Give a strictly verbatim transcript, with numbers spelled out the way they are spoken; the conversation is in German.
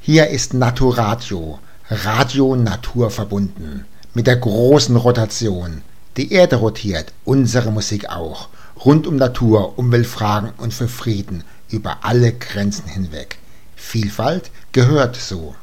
Hier ist Naturatio, Radio Natur verbunden, mit der großen Rotation. Die Erde rotiert, unsere Musik auch, rund um Natur, Umweltfragen und für Frieden, über alle Grenzen hinweg. Vielfalt gehört so.